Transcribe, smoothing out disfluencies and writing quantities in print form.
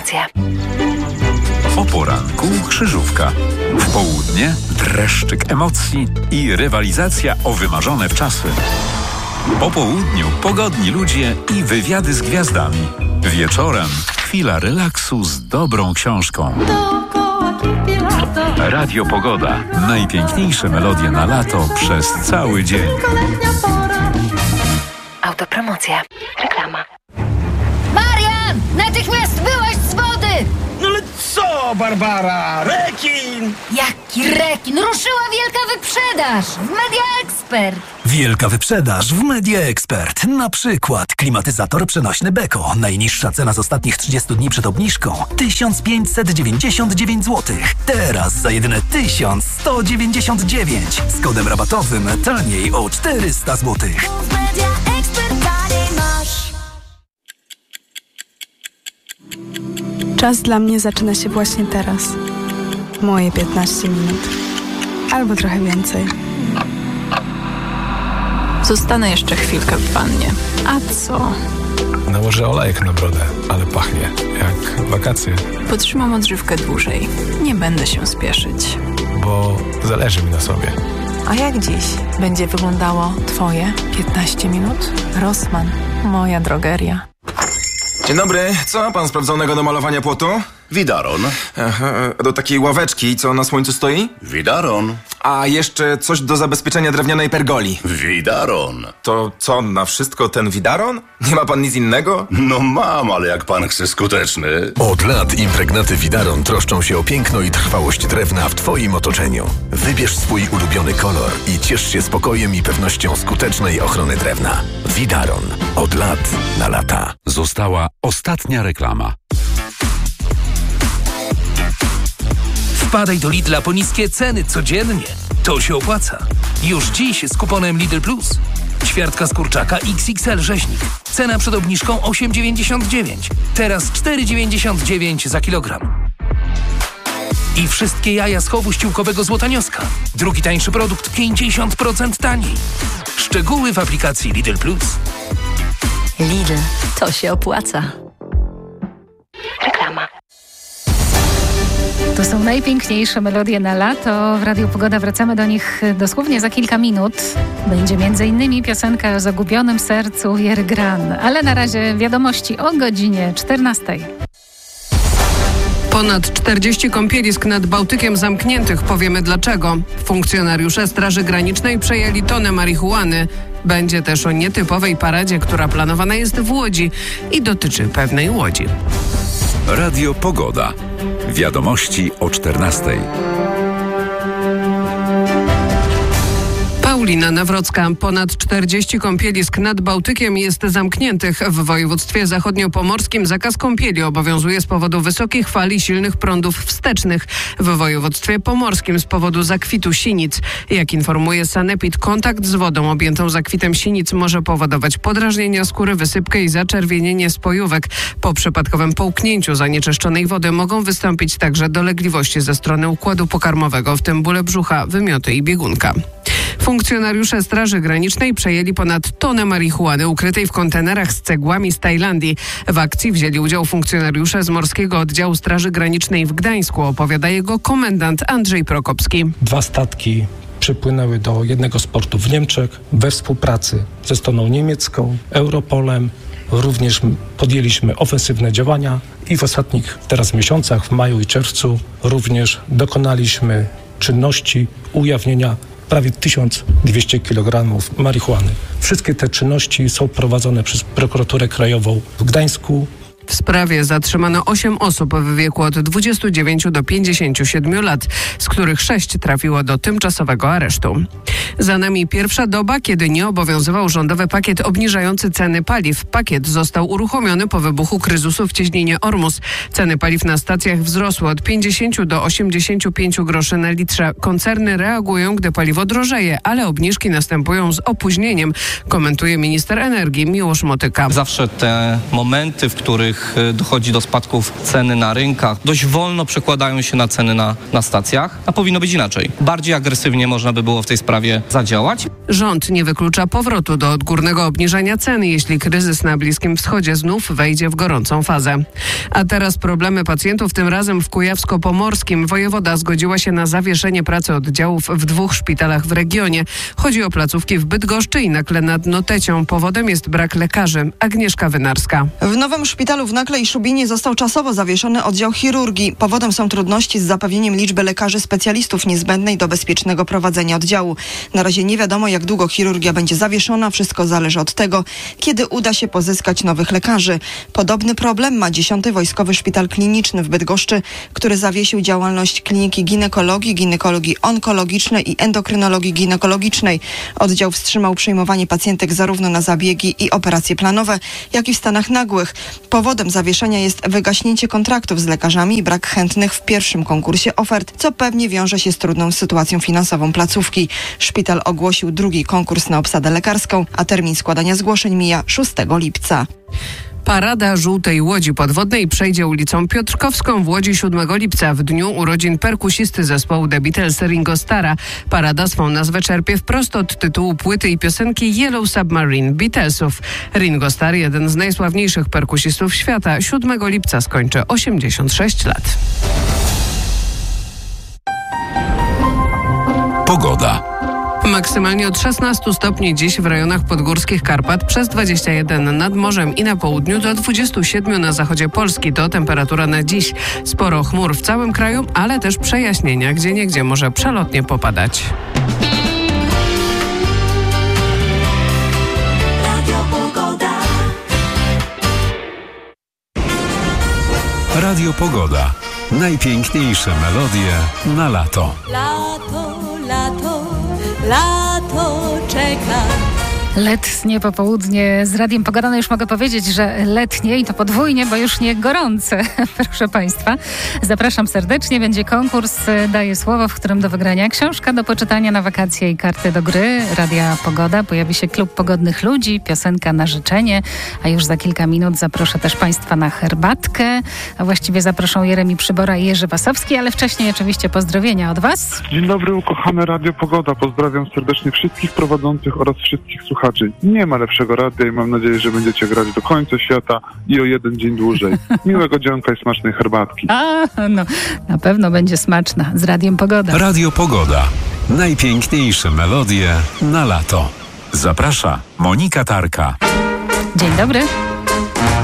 Autopromocje. O poranku krzyżówka. W południe dreszczyk emocji i rywalizacja o wymarzone wczasy. Po południu pogodni ludzie i wywiady z gwiazdami. Wieczorem chwila relaksu z dobrą książką. Radio Pogoda. Najpiękniejsze melodie na lato przez cały dzień. Autopromocje. Reklama. Marian! Natychmiast wyłaź z wody! No ale co, Barbara? Rekin! Jaki rekin? Ruszyła wielka wyprzedaż w Media Expert. Wielka wyprzedaż w Media Expert. Na przykład klimatyzator przenośny Beko. Najniższa cena z ostatnich 30 dni przed obniżką 1599 zł. Teraz za jedyne 1199. Z kodem rabatowym taniej o 400 zł. Czas dla mnie zaczyna się właśnie teraz. Moje 15 minut. Albo trochę więcej. Zostanę jeszcze chwilkę w wannie. A co? Nałożę olejek na brodę, ale pachnie jak wakacje. Potrzymam odżywkę dłużej. Nie będę się spieszyć. Bo zależy mi na sobie. A jak dziś będzie wyglądało Twoje 15 minut? Rossmann, moja drogeria. Dzień dobry, co ma pan sprawdzonego do malowania płotu? Widaron. Aha, do takiej ławeczki, co na słońcu stoi? Widaron. A jeszcze coś do zabezpieczenia drewnianej pergoli. Widaron. To co, na wszystko ten Widaron? Nie ma pan nic innego? No mam, ale jak pan chce skuteczny. Od lat impregnaty Widaron troszczą się o piękno i trwałość drewna w Twoim otoczeniu. Wybierz swój ulubiony kolor i ciesz się spokojem i pewnością skutecznej ochrony drewna. Widaron. Od lat na lata. Została ostatnia reklama. Wpadaj do Lidla po niskie ceny codziennie. To się opłaca. Już dziś z kuponem Lidl Plus. Ćwiartka z kurczaka XXL rzeźnik. Cena przed obniżką 8,99. Teraz 4,99 za kilogram. I wszystkie jaja z chowu ściółkowego złotanioska. Drugi tańszy produkt 50% taniej. Szczegóły w aplikacji Lidl Plus. Lidl. To się opłaca. Reklama. To są najpiękniejsze melodie na lato. W Radiu Pogoda wracamy do nich dosłownie za kilka minut. Będzie m.in. piosenka o zagubionym sercu Jery Gran. Ale na razie wiadomości o godzinie 14. Ponad 40 kąpielisk nad Bałtykiem zamkniętych. Powiemy dlaczego. Funkcjonariusze Straży Granicznej przejęli tonę marihuany. Będzie też o nietypowej paradzie, która planowana jest w Łodzi i dotyczy pewnej łodzi. Radio Pogoda. Wiadomości o 14. Paulina Nawrocka. Ponad 40 kąpielisk nad Bałtykiem jest zamkniętych. W województwie zachodniopomorskim zakaz kąpieli obowiązuje z powodu wysokich fal i silnych prądów wstecznych. W województwie pomorskim z powodu zakwitu sinic. Jak informuje Sanepid, kontakt z wodą objętą zakwitem sinic może powodować podrażnienia skóry, wysypkę i zaczerwienienie spojówek. Po przypadkowym połknięciu zanieczyszczonej wody mogą wystąpić także dolegliwości ze strony układu pokarmowego, w tym bóle brzucha, wymioty i biegunka. Funkcjonariusze Straży Granicznej przejęli ponad tonę marihuany ukrytej w kontenerach z cegłami z Tajlandii. W akcji wzięli udział funkcjonariusze z Morskiego Oddziału Straży Granicznej w Gdańsku, opowiada jego komendant Andrzej Prokopski. 2 statki przypłynęły do jednego z portów w Niemczech we współpracy ze stroną niemiecką, Europolem. Również podjęliśmy ofensywne działania i w ostatnich teraz miesiącach, w maju i czerwcu, również dokonaliśmy czynności ujawnienia prawie 1200 kg marihuany. Wszystkie te czynności są prowadzone przez Prokuraturę Krajową w Gdańsku. W sprawie zatrzymano 8 osób w wieku od 29 do 57 lat, z których 6 trafiło do tymczasowego aresztu. Za nami pierwsza doba, kiedy nie obowiązywał rządowy pakiet obniżający ceny paliw. Pakiet został uruchomiony po wybuchu kryzysu w cieśninie Ormus. Ceny paliw na stacjach wzrosły od 50 do 85 groszy na litrze. Koncerny reagują, gdy paliwo drożeje, ale obniżki następują z opóźnieniem, komentuje minister energii Miłosz Motyka. Zawsze te momenty, w których których dochodzi do spadków ceny na rynkach, dość wolno przekładają się na ceny na stacjach, a powinno być inaczej. Bardziej agresywnie można by było w tej sprawie zadziałać. Rząd nie wyklucza powrotu do odgórnego obniżania cen, jeśli kryzys na Bliskim Wschodzie znów wejdzie w gorącą fazę. A teraz problemy pacjentów, tym razem w Kujawsko-Pomorskim. Wojewoda zgodziła się na zawieszenie pracy oddziałów w 2 szpitalach w regionie. Chodzi o placówki w Bydgoszczy i Nakle nad Notecią. Powodem jest brak lekarzy. Agnieszka Wynarska. W nowym szpitalu w Nakle i Szubinie został czasowo zawieszony oddział chirurgii. Powodem są trudności z zapewnieniem liczby lekarzy specjalistów niezbędnej do bezpiecznego prowadzenia oddziału. Na razie nie wiadomo, jak długo chirurgia będzie zawieszona. Wszystko zależy od tego, kiedy uda się pozyskać nowych lekarzy. Podobny problem ma 10. Wojskowy Szpital Kliniczny w Bydgoszczy, który zawiesił działalność kliniki ginekologii onkologicznej i endokrynologii ginekologicznej. Oddział wstrzymał przyjmowanie pacjentek zarówno na zabiegi i operacje planowe, jak i w stanach nagłych. Powodem zawieszenia jest wygaśnięcie kontraktów z lekarzami i brak chętnych w pierwszym konkursie ofert, co pewnie wiąże się z trudną sytuacją finansową placówki. Szpital ogłosił drugi konkurs na obsadę lekarską, a termin składania zgłoszeń mija 6 lipca. Parada żółtej łodzi podwodnej przejdzie ulicą Piotrkowską w Łodzi 7 lipca, w dniu urodzin perkusisty zespołu The Beatles Ringo Starra. Parada swą nazwę czerpie wprost od tytułu płyty i piosenki Yellow Submarine Beatlesów. Ringo Starr, jeden z najsławniejszych perkusistów świata, 7 lipca skończy 86 lat. Pogoda. Maksymalnie od 16 stopni dziś w rejonach podgórskich Karpat, przez 21 nad morzem i na południu, do 27 na zachodzie Polski. To temperatura na dziś. Sporo chmur w całym kraju, ale też przejaśnienia, gdzieniegdzie może przelotnie popadać. Radio Pogoda. Najpiękniejsze melodie na lato. Lato czeka. Letnie popołudnie z Radiem Pogoda. No już mogę powiedzieć, że letnie i to podwójnie, bo już nie gorące. Proszę Państwa, zapraszam serdecznie. Będzie konkurs Daję Słowo, w którym do wygrania książka do poczytania na wakacje i karty do gry. Radia Pogoda. Pojawi się klub pogodnych ludzi, piosenka na życzenie, a już za kilka minut zaproszę też Państwa na herbatkę. A właściwie zaproszą Jeremi Przybora i Jerzy Wasowski, ale wcześniej oczywiście pozdrowienia od Was. Dzień dobry, ukochane Radio Pogoda. Pozdrawiam serdecznie wszystkich prowadzących oraz wszystkich słuchaczy. Nie ma lepszego radia i mam nadzieję, że będziecie grać do końca świata i o 1 dzień dłużej. Miłego dzionka i smacznej herbatki. No, na pewno będzie smaczna z Radiem Pogoda. Radio Pogoda. Najpiękniejsze melodie na lato. Zaprasza Monika Tarka. Dzień dobry.